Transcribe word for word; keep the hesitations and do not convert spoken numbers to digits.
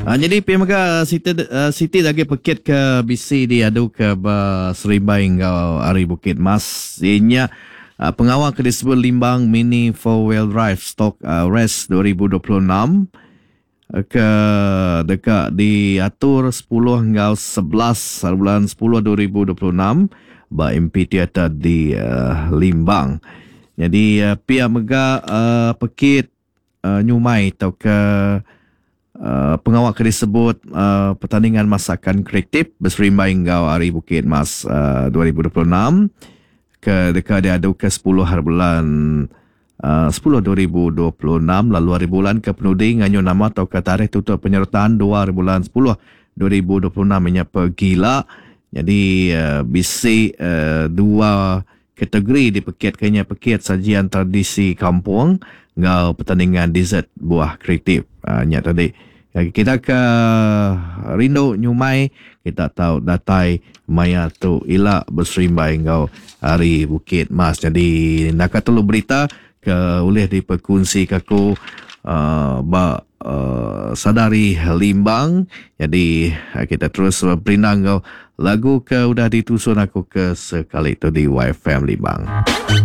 Uh, jadi pemaka Siti uh, Siti lagi pekit ke bisi di adu ke ba Serimbai ngau Ari Bukit Mas. Ianya uh, pengawal ke disebut Limbang Mini four wheel drive stock uh, race dua ribu dua puluh enam ke dekat diatur sepuluh hingga sebelas bulan sepuluh dua ribu dua puluh enam ba M P Theater di uh, Limbang. Jadi uh, pihak mega uh, pekit uh, nyumai atau ke uh, pengawal disebut uh, pertandingan masakan kreatif berserimbai hingga Hari Bukit Mas uh, dua ribu dua puluh enam ke dekat diadu ke sepuluh hari bulan Uh, sepuluh dua ribu dua puluh enam lalu hari bulan ke penudi nganyo nama atau ke tarikh tutup penyertaan dua hari bulan sepuluh dua ribu dua puluh enam nya pergila. Jadi uh, bisi uh, dua kategori dipekitkannya pekit sajian tradisi kampung ngau pertandingan dessert buah kreatif uh, nya tadi. Kita ke rindu nyumai kita tahu datai maya tu ila berserimbai ngau Hari Bukit Mas. Jadi nak telu berita ke boleh diperkongsi kaku uh, ba uh, sadari Limbang. Jadi uh, kita terus berinang kau lagu ke udah ditusun aku ke sekali tu di Y F M Limbang.